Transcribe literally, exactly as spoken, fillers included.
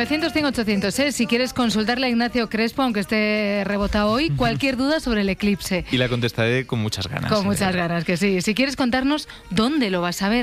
novecientos, cien, ochocientos, ¿eh? Si quieres consultarle a Ignacio Crespo, aunque esté rebotado hoy, cualquier duda sobre el eclipse. Y la contestaré con muchas ganas. Con muchas eh. ganas, que sí. Si quieres contarnos dónde lo vas a ver.